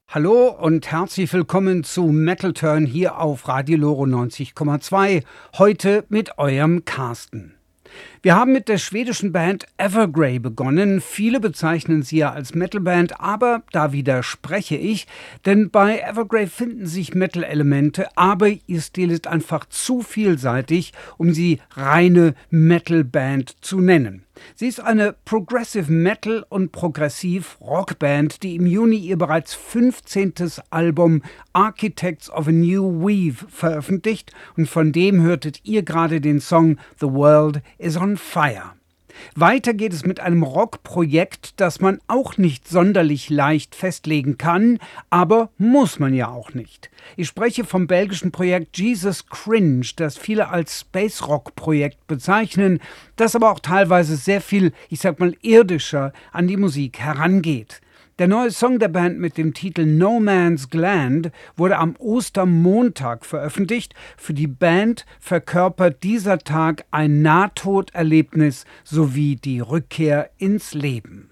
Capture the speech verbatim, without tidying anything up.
Hallo und herzlich willkommen zu Metal Turn hier auf Radio Loro neunzig Komma zwei, heute mit eurem Carsten. Wir haben mit der schwedischen Band Evergrey begonnen. Viele bezeichnen sie ja als Metalband, aber da widerspreche ich, denn bei Evergrey finden sich Metal-Elemente, aber ihr Stil ist einfach zu vielseitig, um sie reine Metalband zu nennen. Sie ist eine Progressive Metal und Progressiv Rockband, die im Juni ihr bereits fünfzehntes Album Architects of a New Weave veröffentlicht, und von dem hörtet ihr gerade den Song The World is on Fire. Weiter geht es mit einem Rockprojekt, das man auch nicht sonderlich leicht festlegen kann, aber muss man ja auch nicht. Ich spreche vom belgischen Projekt Jesus Cringe, das viele als Space Rock Projekt bezeichnen, das aber auch teilweise sehr viel, ich sag mal, irdischer an die Musik herangeht. Der neue Song der Band mit dem Titel No Man's Land wurde am Ostermontag veröffentlicht. Für die Band verkörpert dieser Tag ein Nahtoderlebnis sowie die Rückkehr ins Leben.